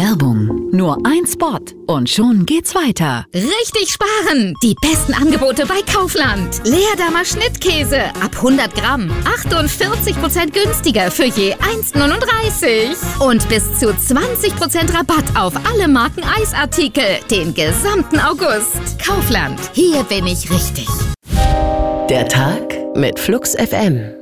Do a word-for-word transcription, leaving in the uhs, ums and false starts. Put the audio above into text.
Werbung. Nur ein Spot und schon geht's weiter. Richtig sparen! Die besten Angebote bei Kaufland. Leerdammer Schnittkäse ab hundert Gramm. achtundvierzig Prozent günstiger für je eins Komma neununddreißig. Und bis zu zwanzig Prozent Rabatt auf alle Marken Eisartikel. Den gesamten August. Kaufland. Hier bin ich richtig. Der Tag mit Flux F M.